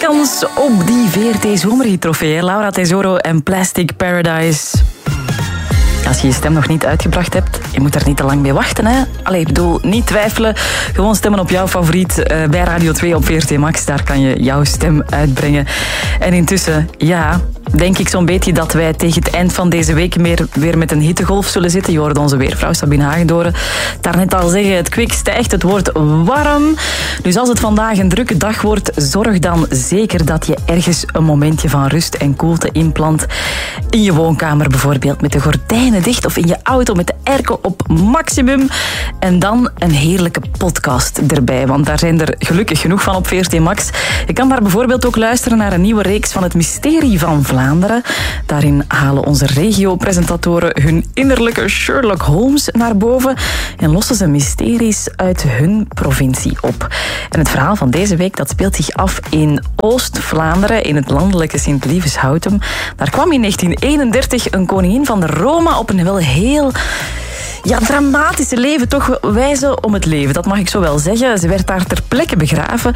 kans op die VRT Zomerhit-trofee. Laura Tesoro en Plastic Paradise. Als je je stem nog niet uitgebracht hebt, je moet er niet te lang mee wachten. Hè? Allee, ik bedoel, niet twijfelen. Gewoon stemmen op jouw favoriet bij Radio 2 op VRT Max. Daar kan je jouw stem uitbrengen. En intussen, ja, denk ik zo'n beetje dat wij tegen het eind van deze week weer met een hittegolf zullen zitten. Je hoorde onze weervrouw Sabine Hagendoren daarnet al zeggen, het kwik stijgt, het wordt warm. Dus als het vandaag een drukke dag wordt, zorg dan zeker dat je ergens een momentje van rust en koelte inplant. In je woonkamer bijvoorbeeld, met de gordijnen dicht, of in je auto met de airco op maximum. En dan een heerlijke podcast erbij, want daar zijn er gelukkig genoeg van op VRT Max. Je kan daar bijvoorbeeld ook luisteren naar een nieuwe reeks van Het Mysterie van Vlaanderen. Daarin halen onze regio-presentatoren hun innerlijke Sherlock Holmes naar boven en lossen ze mysteries uit hun provincie op. En het verhaal van deze week dat speelt zich af in Oost-Vlaanderen, in het landelijke Sint-Lieveshoutem. Daar kwam in 1931 een koningin van de Roma op een wel heel dramatische leven, toch wijze om het leven. Dat mag ik zo wel zeggen. Ze werd daar ter plekke begraven.